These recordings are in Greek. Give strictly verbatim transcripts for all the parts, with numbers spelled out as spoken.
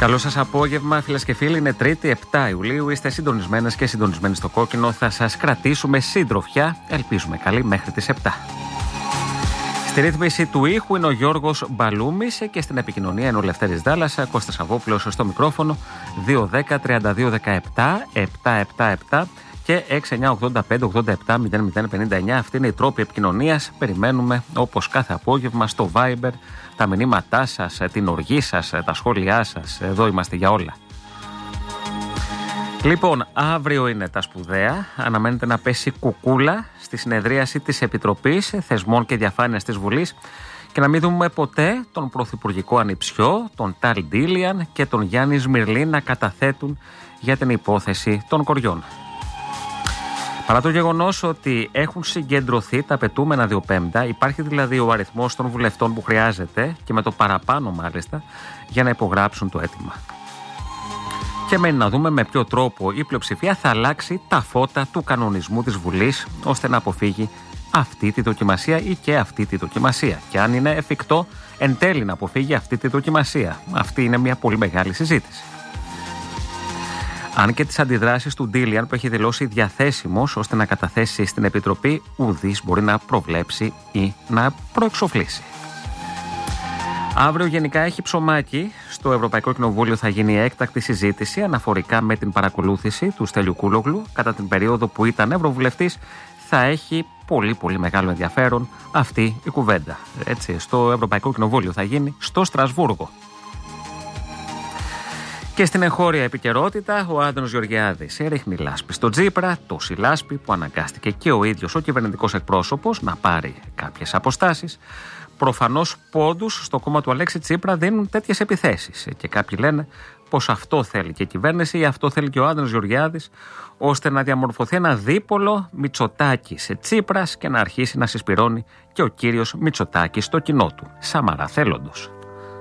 Καλό σας απόγευμα, φίλες και φίλοι. Είναι Τρίτη, επτά Ιουλίου. Είστε συντονισμένες και συντονισμένοι στο κόκκινο. Θα σας κρατήσουμε συντροφιά. Ελπίζουμε καλή μέχρι τις επτά. Στη ρύθμιση του ήχου είναι ο Γιώργος Μπαλούμης και στην επικοινωνία είναι ο Λευτέρης Δάλλας, Κώστας Σαββόπουλος στο μικρόφωνο. δύο δέκα τριάντα δύο δεκαεπτά επτακόσια εβδομήντα επτά και έξι εννιά ογδόντα πέντε ογδόντα επτά μηδέν μηδέν πενήντα εννιά. Αυτή είναι η τρόπη επικοινωνίας. Περιμένουμε όπως κάθε απόγευμα στο Viber τα μηνύματά σας, την οργή σας, τα σχόλιά σας. Εδώ είμαστε για όλα. Λοιπόν, αύριο είναι τα σπουδαία. Αναμένεται να πέσει κουκούλα στη συνεδρίαση της Επιτροπής Θεσμών και Διαφάνειας της Βουλής και να μην δούμε ποτέ τον πρωθυπουργικό ανιψιό, τον Ταλ Ντίλιαν και τον Γιάννη Σμυρλή να καταθέτουν για την υπόθεση των κοριών. Παρά το γεγονός ότι έχουν συγκεντρωθεί τα απαιτούμενα δύο πέμπτα, υπάρχει δηλαδή ο αριθμός των βουλευτών που χρειάζεται και με το παραπάνω μάλιστα για να υπογράψουν το αίτημα. Και μένει να δούμε με ποιο τρόπο η πλειοψηφία θα αλλάξει τα φώτα του κανονισμού της Βουλής ώστε να αποφύγει αυτή τη δοκιμασία ή και αυτή τη δοκιμασία. Και αν είναι εφικτό εν τέλει να αποφύγει αυτή τη δοκιμασία. Αυτή είναι μια πολύ μεγάλη συζήτηση. Αν και τις αντιδράσεις του Ντίλιαν που έχει δηλώσει διαθέσιμος ώστε να καταθέσει στην Επιτροπή, ουδής μπορεί να προβλέψει ή να προεξοφλήσει. Αύριο γενικά έχει ψωμάκι. Στο Ευρωπαϊκό Κοινοβούλιο θα γίνει έκτακτη συζήτηση αναφορικά με την παρακολούθηση του Στέλιου Κούλογλου κατά την περίοδο που ήταν Ευρωβουλευτής. Θα έχει πολύ πολύ μεγάλο ενδιαφέρον αυτή η κουβέντα. Έτσι, στο Ευρωπαϊκό Κοινοβούλιο θα γίνει στο Στρασβούργο. Και στην εγχώρια επικαιρότητα, ο Άδωνος Γεωργιάδης ρίχνει λάσπη στο Τσίπρα, τόση λάσπη που αναγκάστηκε και ο ίδιος ο κυβερνητικός εκπρόσωπος να πάρει κάποιες αποστάσεις. Προφανώς πόντους στο κόμμα του Αλέξη Τσίπρα δίνουν τέτοιες επιθέσεις. Και κάποιοι λένε πως αυτό θέλει και η κυβέρνηση ή αυτό θέλει και ο Άδωνος Γεωργιάδης, ώστε να διαμορφωθεί ένα δίπολο Μητσοτάκης Τσίπρας και να αρχίσει να συσπυρώνει και ο κύριος Μητσοτάκης στο κοινό του, Σαμαρά θέλοντος.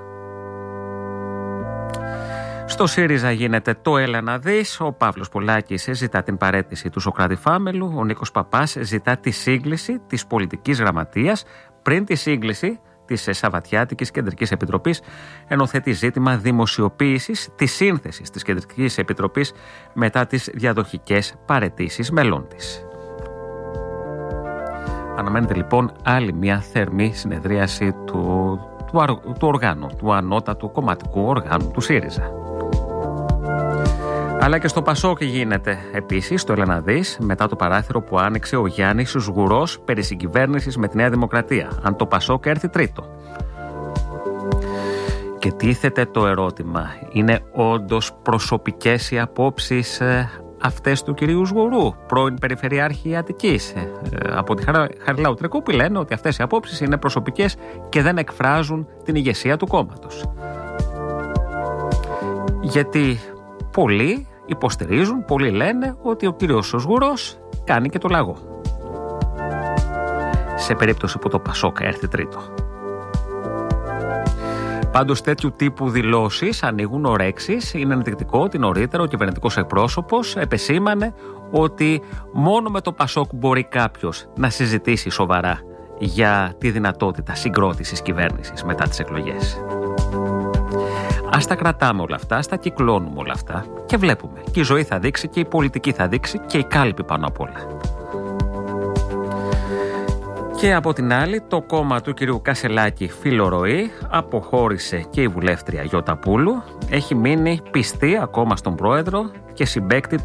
Στο ΣΥΡΙΖΑ γίνεται το έλα να δεις. Ο Παύλος Πολάκης ζητά την παραίτηση του Σωκράτη Φάμελου. Ο Νίκος Παπάς ζητά τη σύγκληση της πολιτικής γραμματείας πριν τη σύγκληση της Σαββατιάτικης Κεντρικής Επιτροπής, ενώ θέτει ζήτημα δημοσιοποίησης της σύνθεσης της Κεντρικής Επιτροπής μετά τις διαδοχικές παραιτήσεις μελών της. Αναμένεται λοιπόν άλλη μια θερμή συνεδρίαση του, του, του οργάνου, του ανώτατου κομματικού οργάνου του ΣΥΡΙΖΑ. Αλλά και στο Πασόκ γίνεται επίσης το έλα να δεις μετά το παράθυρο που άνοιξε ο Γιάννης Σγουρός περί συγκυβέρνησης με τη Νέα Δημοκρατία. Αν το Πασόκ έρθει τρίτο. Και τίθεται το ερώτημα, είναι όντως προσωπικές οι απόψεις ε, αυτές του κυρίου Σγουρού, πρώην Περιφερειάρχη Αττικής, ε, ε, από τη Χαριλάου Τρεκούπη, λένε ότι αυτές οι απόψεις είναι προσωπικές και δεν εκφράζουν την ηγεσία του κόμματος. Γιατί πολλοί υποστηρίζουν, πολλοί λένε ότι ο κύριος Σγουρός κάνει και το λαγό. Σε περίπτωση που το Πασόκ έρθει τρίτο. Πάντως τέτοιου τύπου δηλώσεις ανοίγουν ορέξεις. Είναι ενδεικτικό ότι νωρίτερα ο κυβερνητικός εκπρόσωπος επεσήμανε ότι μόνο με το Πασόκ μπορεί κάποιος να συζητήσει σοβαρά για τη δυνατότητα συγκρότησης κυβέρνησης μετά τις εκλογές. Ας τα κρατάμε όλα αυτά, ας τα κυκλώνουμε όλα αυτά και βλέπουμε. Και η ζωή θα δείξει και η πολιτική θα δείξει και η κάλπη πάνω απ' όλα. Και από την άλλη, το κόμμα του κυρίου Κασελάκη Φιλοροή αποχώρησε και η βουλεύτρια Γιώτα Πούλου. Έχει μείνει πιστή ακόμα στον πρόεδρο και συμπαίκτη